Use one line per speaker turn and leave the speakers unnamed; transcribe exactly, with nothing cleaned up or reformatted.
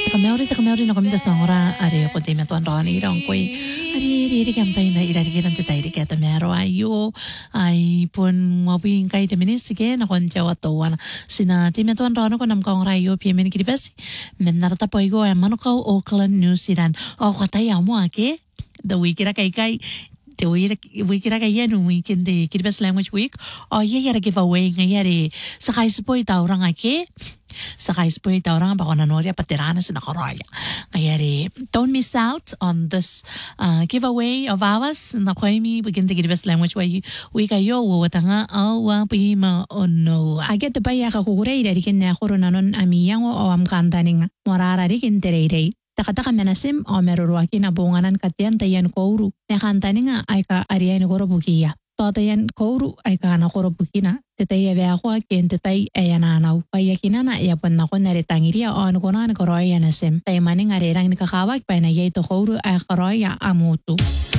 Takameori takameori na kami tasangora ari ko timi tuan rani rong koi ari ari kam tai na irari kiran te tai rike tamero ayo ai pun ngopi kai te minis ke na kon jawa towana sina timi tuan rani ko nam kong rayo pi men kiribasi men narata poigo emano ko Auckland New Zealand o kata ya mo ake the wikira kai kai te wikira kai ya no weekend de kiribas language week o ye yara giveaway ngayari sa kai spoi taurang ake sa kaispoy taurang bako nanoria patirana sa nakaraya. Kaya don't miss out on this uh, giveaway of ours. Nakoy begin to give us language way we kayo watanga awa pima ono.
Agad pa ya kakukuray dari kin na kuro nanon amiyang o am kantaning morarari kin tererey. Takataka menasim o merurwaki na bunganan katiyan tayan kouru. Mekantaning ay ka ariyan kuro bukiya. Totayan kouru ay ka na kuro bukina. Tetay ebe ako akin tetay ayananaw. Payakina na iyapan na ko naritangiria o ano ko na nagkaroya na sim. Tay maning arirang nikakawag pa na yay to kouru ay karoya amutu.